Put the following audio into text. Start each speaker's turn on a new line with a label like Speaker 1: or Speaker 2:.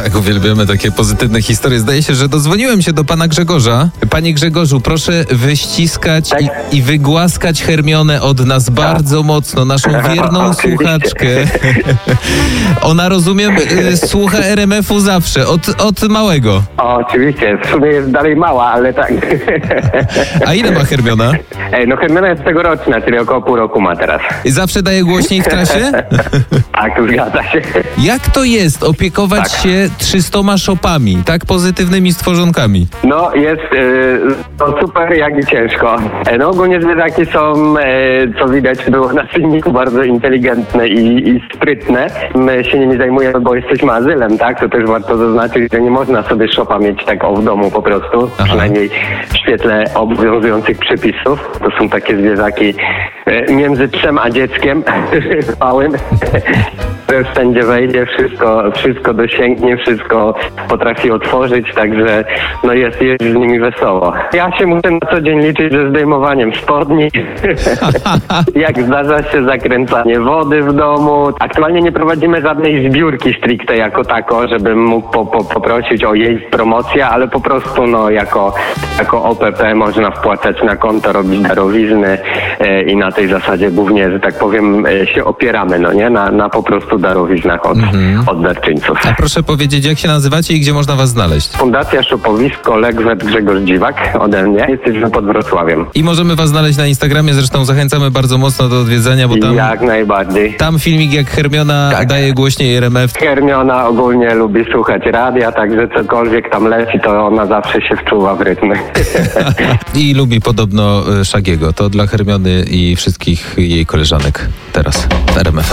Speaker 1: Tak, uwielbiamy takie pozytywne historie. Zdaje się, że dozwoniłem się do pana Grzegorza. Panie Grzegorzu, proszę wyściskać i wygłaskać Hermionę od nas bardzo mocno, naszą wierną słuchaczkę. Ona, rozumiem, słucha RMF-u zawsze, od małego.
Speaker 2: O, oczywiście, w sumie jest dalej mała, ale tak.
Speaker 1: A ile ma Hermiona?
Speaker 2: No Hermiona jest tegoroczna, czyli około pół roku ma teraz.
Speaker 1: I zawsze daje głośniej w trasie?
Speaker 2: Tak, zgadza się.
Speaker 1: Jak to jest opiekować się 300 shopami, tak pozytywnymi stworzonkami?
Speaker 2: No jest to super, jak i ciężko. No ogólnie zwierzaki są, co widać było na filmiku, bardzo inteligentne i sprytne. My się nimi zajmujemy, bo jesteśmy azylem, tak? To też warto zaznaczyć, że nie można sobie szopa mieć tak w domu po prostu. Aha. Przynajmniej w świetle obowiązujących przepisów. To są takie zwierzaki między psem a dzieckiem małym. Wszędzie wejdzie, wszystko dosięgnie, wszystko potrafi otworzyć, także no jest z nimi wesoło. Ja się muszę na co dzień liczyć ze zdejmowaniem spodni, jak zdarza się zakręcanie wody w domu. Aktualnie nie prowadzimy żadnej zbiórki stricte jako tako, żebym mógł poprosić o jej promocję, ale po prostu no jako OPP można wpłacać na konto, robić darowizny i na tej zasadzie głównie, że tak powiem, się opieramy, no nie? Na po prostu darowiznach od darczyńców.
Speaker 1: A proszę powiedzieć, jak się nazywacie i gdzie można was znaleźć?
Speaker 2: Fundacja Szopowisko Legwet Grzegorz Dziwak ode mnie. Jesteśmy pod Wrocławiem.
Speaker 1: I możemy was znaleźć na Instagramie, zresztą zachęcamy bardzo mocno do odwiedzenia, bo tam...
Speaker 2: Jak najbardziej.
Speaker 1: Tam filmik, jak Hermiona daje głośniej RMF.
Speaker 2: Hermiona ogólnie lubi słuchać radia, także cokolwiek tam leci, to ona zawsze się wczuwa w rytmy.
Speaker 1: I lubi podobno Szagiego. To dla Hermiony i wszystkich jej koleżanek teraz w RMF.